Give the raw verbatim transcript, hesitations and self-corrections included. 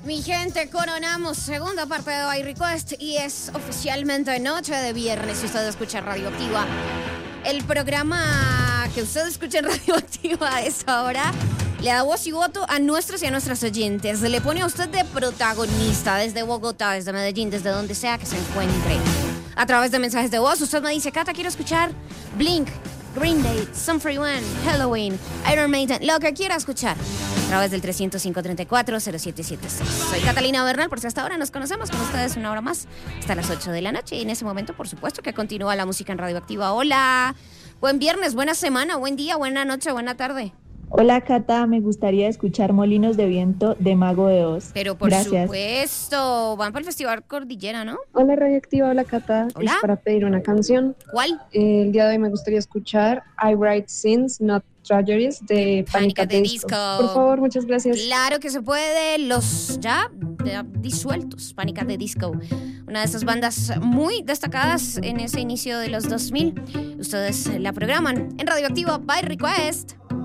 Mi gente, coronamos segunda parte de By Request y es oficialmente noche de viernes si usted escucha Radioactiva. El programa que usted escucha en Radioactiva a esa hora le da voz y voto a nuestros y a nuestras oyentes. Le pone a usted de protagonista desde Bogotá, desde Medellín, desde donde sea que se encuentre. A través de mensajes de voz, usted me dice, Cata, quiero escuchar Blink, Green Day, Sum forty-one, Halloween, Iron Maiden, lo que quiera escuchar. A través del tres cero cinco, tres cuatro, cero siete siete seis. Soy Catalina Bernal, por si hasta ahora nos conocemos con ustedes una hora más, hasta las ocho de la noche. Y en ese momento, por supuesto, que continúa la música en Radioactiva. Hola, buen viernes, buena semana, buen día, buena noche, buena tarde. Hola, Cata, me gustaría escuchar Molinos de Viento de Mago de Oz. Pero por Gracias. supuesto, van para el Festival Cordillera, ¿no? Hola, Radioactiva, hola, Cata. Hola. Es para pedir una canción. ¿Cuál? Eh, el día de hoy me gustaría escuchar I Write Sins, Not Tragedies de Panic! At Panic! the At the Disco. Disco. Por favor, muchas gracias. Claro que se puede, los ya, ya disueltos, Panic! At the Disco, una de esas bandas muy destacadas en ese inicio de los dos mil. Ustedes la programan en Radioactiva by Request.